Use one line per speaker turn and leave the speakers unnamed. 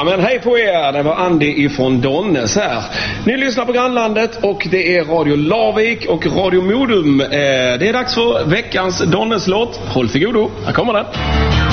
Ja, men hej på er, det var Andy ifrån Donnes här. Ni lyssnar på Grannlandet och det är Radio Larvik och Radio Modum. Det är dags för veckans Donnes-låt. Håll för godo, här kommer den.